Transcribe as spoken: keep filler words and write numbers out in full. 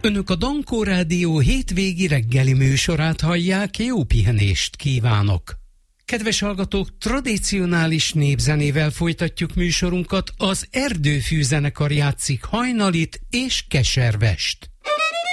Önök a Dankó Rádió hétvégi reggeli műsorát hallják, jó pihenést kívánok! Kedves hallgatók, tradicionális népzenével folytatjuk műsorunkat, az Erdőfű zenekar játszik Hajnalit és Keservest.